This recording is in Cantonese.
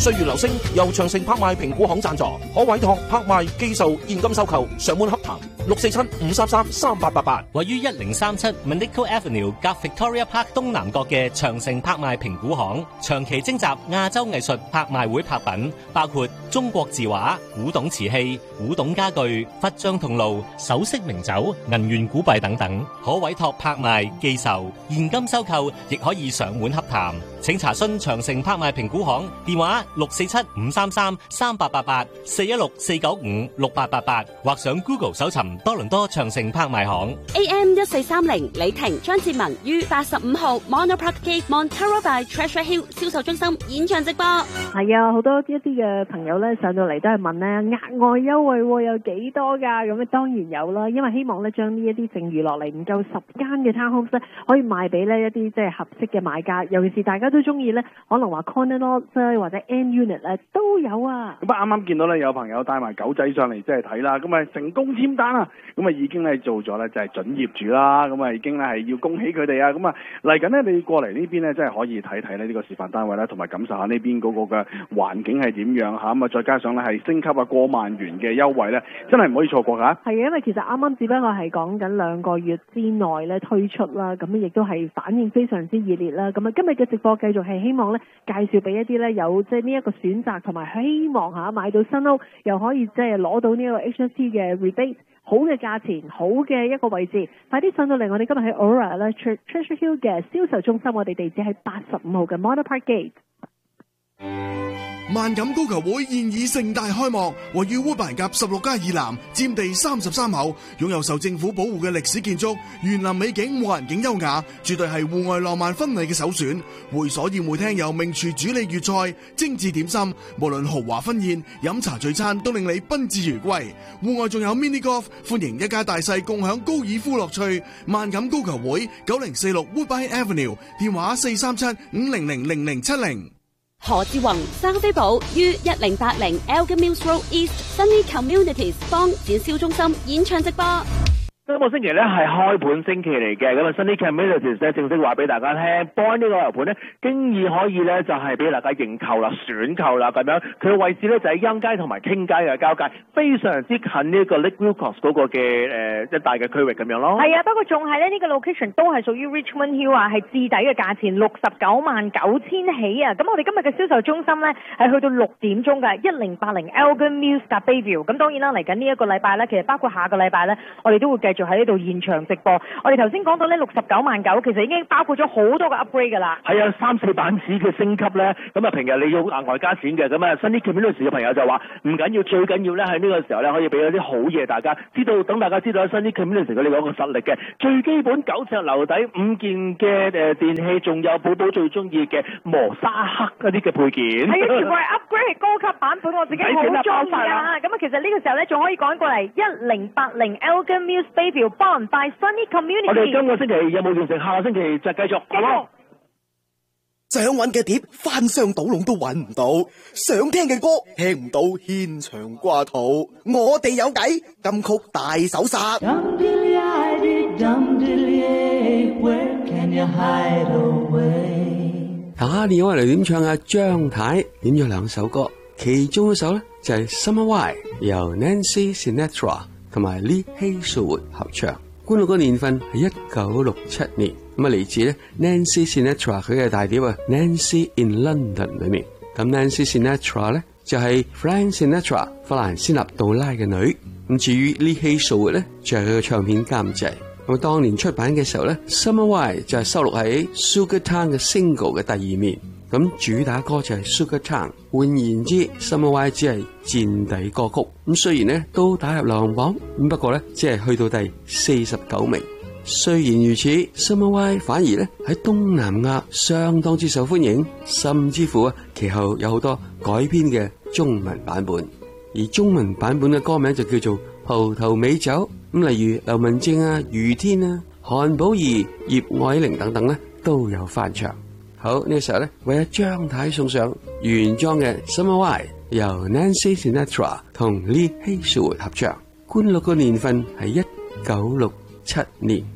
歲月流星由長城拍賣評估行贊助，可委託拍賣、寄售、現金收購，上門洽談647-533-3888。 位於1037 Manico Avenue 夾 Victoria Park 東南角嘅長城拍賣評估行，長期徵集亞洲藝術拍賣會拍品，包括中國字畫、古董瓷器、古董家具、佛像銅爐、首飾名酒、銀元古幣等等，可委託拍賣、寄售、現金收購，亦可以上門洽談。請查詢長城拍賣評估行電話647-533-3888 416-495-6888，或上 Google 搜尋多倫多長城拍賣行。 AM1430 李婷張志文於85號 Monopark Gate Montero by Treasure Hill 銷售中心現場直播。 係啊，好多一啲嘅朋友咧上到嚟都係問咧額外優惠有幾多㗎？咁當然有啦，因為希望咧將呢一啲剩餘落嚟唔夠10間嘅 townhomes 咧，可以賣俾呢一啲即係合適嘅買家，尤其是大家都中意咧，可能話 corner lots 或者 end unit 咧都有啊。 咁啱啱見到咧有朋友帶埋狗仔上嚟即係睇啦，咁啊成功簽單啦，咁啊已經咧做咗咧就係準業主啦，咁啊已經咧係要恭喜佢哋啊，咁啊嚟緊咧你過嚟呢邊咧真係可以睇睇咧呢個示範單位啦，同埋感受下呢邊嗰個嘅環境係點樣嚇，咁啊再加上咧係升級啊過萬元嘅優惠咧，真係唔可以錯過㗎。 係啊，因為其實啱啱只不過係講緊2個月之內咧推出啦，咁亦都係反應非常之熱烈啦。咁啊今日嘅直播繼續係希望咧介紹俾一啲咧有即係呢一個選擇，同埋希望嚇買到新屋又可以即係攞到呢個 HST 嘅 rebate。好嘅價錢，好嘅一個位置，快啲上到嚟！我哋今日喺 Aura 咧 Treasure Hill 嘅銷售中心，我哋地址喺85號嘅 Monopark Gate。 萬錦高球會現已盛大開幕，位於烏板甲16街以南，佔地33畝，擁有受政府保護嘅歷史建築，園林美景，環境優雅，絕對係戶外浪漫婚禮嘅首選。會所宴會廳由名廚主理粵菜，精緻點心，無論豪華婚宴、飲茶聚餐，都令你賓至如歸。戶外仲有 mini golf， 歡迎一家大細共享高爾夫樂趣。萬錦高球會9046 Woodbine Avenue， 電話437-500-0070。 何志宏、生飛寶於1080 Elgin Mills Road East Sunny Communities 方展銷中心現場直播。 今個星期咧係開盤星期嚟嘅，咁啊 Sunny Communities 咧正式話俾大家聽 ，Boyd 呢個樓盤咧經已可以咧就係俾大家認購啦、選購啦咁樣。佢嘅位置咧就喺欣街同埋傾街嘅交界，非常之近呢個 Lake Wilcox 嗰個嘅一帶嘅區域咁樣咯。 係啊，不過仲係咧呢個 location 都係屬於 Richmond Hill 啊，係至抵嘅價錢699000起啊！咁我哋今日嘅銷售中心咧係去到6點鐘嘅1080 Elgin Mills 加 Bayview。咁當然啦，嚟緊呢一個禮拜咧，其實包括下個禮拜咧，我哋都會繼續喺呢度現場直播。我哋頭先講到咧699000，其實已經包括咗好多個 upgrade 噶啦。 係啊，3-4板子嘅升級咧，咁啊平日你要額外加錢嘅，咁啊 Sunny Communities 嘅朋友就話唔緊要，最緊要咧喺呢個時候咧可以俾咗啲好嘢大家知道，等大家知道 Sunny Communities 佢哋嗰個實力嘅。最基本9尺樓底5件嘅電器，仲有寶寶最中意嘅磨砂黑嗰啲嘅配件。 係啊，全部係 upgrade 係高級版本，我自己好中意啊！咁啊，其實呢個時候咧仲可以趕過嚟1080 Elgin Mills Bayview Bond by Sunny Community。我哋今個星期有冇完成？下個星期就繼續。好。 想揾嘅碟翻箱倒籠都揾唔到，想聽嘅歌聽唔到，牽腸掛肚。我哋有計，金曲大搜殺。 打電話嚟點唱啊？張太點咗2首歌，其中一首咧就係 Summer Wine， 由 Nancy Sinatra 同埋 Lee Hazelwood 合唱。觀錄個年份係1967年，咁啊嚟自咧 Nancy Sinatra 佢嘅大碟啊 Nancy in London 裏面。咁 Nancy Sinatra 咧就係 Frank Sinatra 弗蘭仙納杜拉嘅女。咁至於 Lee Hazelwood 咧就係佢嘅唱片監製。咁當年出版嘅時候咧 Summer Wine 就係收錄喺 Sugar Town 嘅 single 嘅第2面。咁主打歌就係 Sugar Town， 換言之 Summer Wine 只係墊底歌曲。咁雖然咧都打入流行榜，咁不過咧只係去到第49名。雖然如此 Summer Wine 反而咧喺東南亞相當之受歡迎，甚至乎其後有好多改編嘅中文版本。而中文版本嘅歌名就叫做葡萄美酒。咁例如劉文正啊、余天啊、韓寶儀、葉愛玲等等咧都有翻唱。好，呢個時候咧，為咗張太送上原裝嘅 Summer Wine， 由 Nancy Sinatra 同 Lee Hazelwood 合唱。觀錄個年份係1967年。